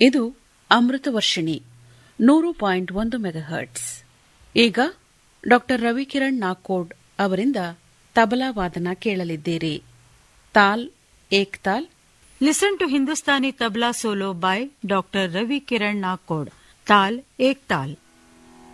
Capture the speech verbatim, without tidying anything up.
ಇದು ಅಮೃತ ವರ್ಷಿಣಿ ನೂರು ಪಾಯಿಂಟ್ ಒಂದು ಮೆಗಾಹರ್ಟ್ಸ್. ಈಗ ಡಾಕ್ಟರ್ ರವಿಕಿರಣ್ ನಾಕೋಡ್ ಅವರಿಂದ ತಬಲಾ ವಾದನ ಕೇಳಲಿದ್ದೀರಿ. ತಾಲ್ ಏಕ್ ತಾಲ್. Listen to Hindustani tabla solo by doctor Ravi Kiran Nakod. Tal Ek Tal.